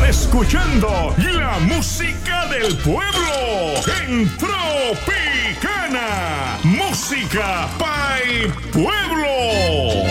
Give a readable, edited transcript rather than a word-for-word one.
escuchando la música del pueblo en Tropicana. Música Pay Pueblo.